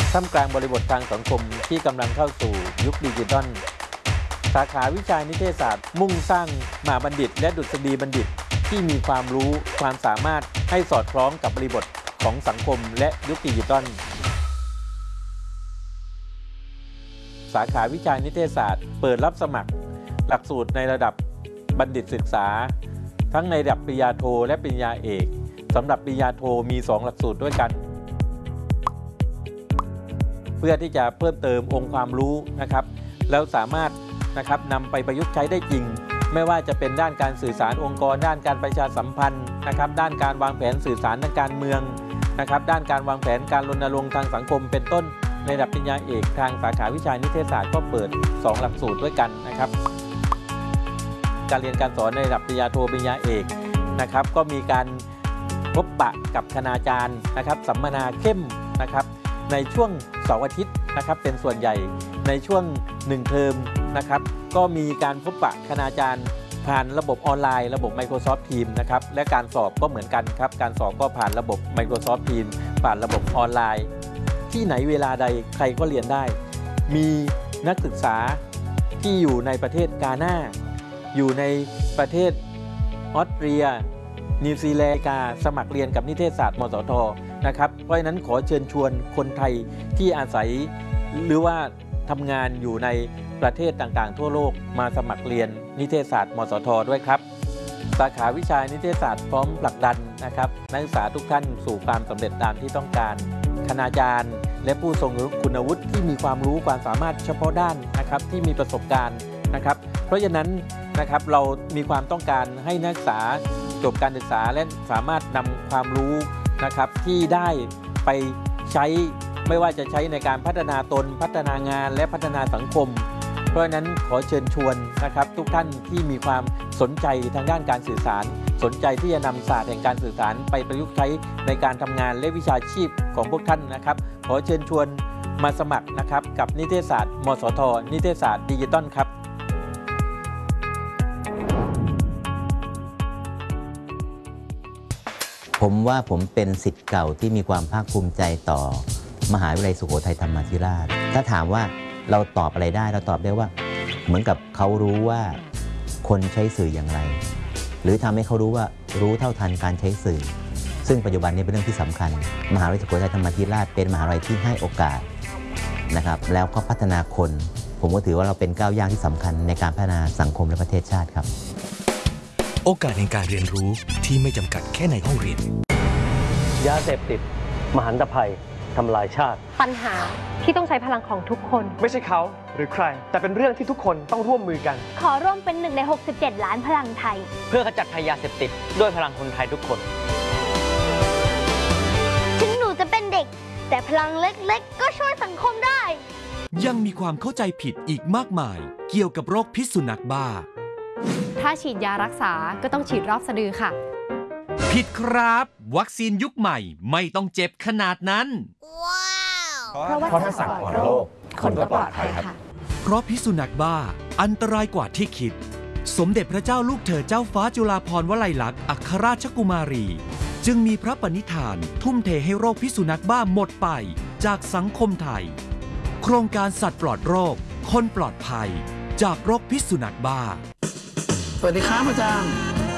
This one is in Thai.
ท่ามกลางบริบททางสังคมที่กำลังเข้าสู่ยุคดิจิทัลสาขาวิชานิเทศศาสตร์มุ่งสร้างมหาบัณฑิตและดุษฎีบัณฑิตที่มีความรู้ความสามารถให้สอดคล้องกับบริบทของสังคมและยุคดิจิทัลสาขาวิชานิเทศศาสตร์เปิดรับสมัครหลักสูตรในระดับบัณฑิตศึกษาทั้งในระดับปริญญาโทและปริญญาเอกสำหรับปริญญาโทมี2หลักสูตรด้วยกันเพื่อที่จะเพิ่มเติมองค์ความรู้นะครับแล้วสามารถนะครับนำไปประยุกต์ใช้ได้จริงไม่ว่าจะเป็นด้านการสื่อสารองค์กรด้านการประชาสัมพันธ์นะครับด้านการวางแผนสื่อสารทางการเมืองนะครับด้านการวางแผนการรณรงค์ทางสังคมเป็นต้นในระดับปริญญาเอกทางสาขาวิชานิเทศศาสตร์ก็เปิด2หลักสูตรด้วยกันนะครับการเรียนการสอนในระดับปริญญาโทปริญญาเอกนะครับก็มีการพบปะกับคณาจารย์นะครับสัมมนาเข้มนะครับในช่วงเสาร์อาทิตย์นะครับเป็นส่วนใหญ่ในช่วง1 เทอมนะครับก็มีการพบปะคณาจารย์ผ่านระบบออนไลน์ระบบ Microsoft Teams นะครับและการสอบก็เหมือนกันครับการสอบก็ผ่านระบบ Microsoft Teams ผ่านระบบออนไลน์ที่ไหนเวลาใดใครก็เรียนได้มีนักศึกษาที่อยู่ในประเทศกาน่าอยู่ในประเทศออสเตรียนิวซีแลนด์สมัครเรียนกับนิเทศศาสตร์มสท.นะครับเพราะฉะนั้นขอเชิญชวนคนไทยที่อาศัยหรือว่าทำงานอยู่ในประเทศต่างๆทั่วโลกมาสมัครเรียนนิเทศศาสตร์มสท.ด้วยครับสาขาวิชานิเทศศาสตร์พร้อมผลักดันนะครับนักศึกษาทุกท่านสู่ความสำเร็จตามที่ต้องการคณาจารย์และผู้ทรงคุณวุฒิที่มีความรู้ความสามารถเฉพาะด้านนะครับที่มีประสบการณ์นะครับเพราะฉะนั้นนะครับเรามีความต้องการให้นักศึกษาจบการศึกษาและสามารถนำความรู้นะครับที่ได้ไปใช้ไม่ว่าจะใช้ในการพัฒนาตนพัฒนางานและพัฒนาสังคมเพราะฉะนั้นขอเชิญชวนนะครับทุกท่านที่มีความสนใจทางด้านการสื่อสารสนใจที่จะนำศาสตร์แห่งการสื่อสารไปประยุกต์ใช้ในการทำงานและวิชาชีพของพวกท่านนะครับขอเชิญชวนมาสมัครนะครับกับนิเทศศาสตร์มสท.นิเทศศาสตร์ดิจิตอลครับผมว่าผมเป็นศิษย์เก่าที่มีความภาคภูมิใจต่อมหาวิทยาลัยสุโขทัยธรรมาธิราชถ้าถามว่าเราตอบอะไรได้เราตอบได้ว่าเหมือนกับเขารู้ว่าคนใช้สื่ออย่างไรหรือทำให้เขารู้ว่ารู้เท่าทันการใช้สื่อซึ่งปัจจุบันนี้เป็นเรื่องที่สำคัญมหาวิทยาลัยสุโขทัยธรรมาธิราชเป็นมหาวิทยาลัยที่ให้โอกาสนะครับแล้วก็พัฒนาคนผมก็ถือว่าเราเป็นก้าวย่างที่สำคัญในการพัฒนาสังคมและประเทศชาติครับโอกาสในการเรียนรู้ที่ไม่จำกัดแค่ในห้องเรียนยาเสพติดมหันตภัยทำลายชาติปัญหาที่ต้องใช้พลังของทุกคนไม่ใช่เขาหรือใครแต่เป็นเรื่องที่ทุกคนต้องร่วมมือกันขอร่วมเป็น1 ใน 67 ล้านพลังไทยเพื่อขจัดภัยยาเสพติดด้วยพลังคนไทยทุกคนถึงหนูจะเป็นเด็กแต่พลังเล็กๆก็ช่วยสังคมได้ยังมีความเข้าใจผิดอีกมากมายเกี่ยวกับโรคพิษสุนัขบ้าถ้าฉีดยารักษาก็ต้องฉีดรอบสะดือค่ะผิดครับวัคซีนยุคใหม่ไม่ต้องเจ็บขนาดนั้นเพราะถ้าสั่งก่อนโรคคนก็ปลอดภัยค่ะเพราะพิษสุนัขบ้าอันตรายกว่าที่คิดสมเด็จพระเจ้าลูกเธอเจ้าฟ้าจุฬาภรณ์วลัยลักษณ์อัครราชกุมารีจึงมีพระปณิธานทุ่มเทให้โรคพิษสุนัขบ้าหมดไปจากสังคมไทยโครงการสัตว์ปลอดโรคคนปลอดภัยจากโรคพิษสุนัขบ้าสวัสดีครับอาจารย์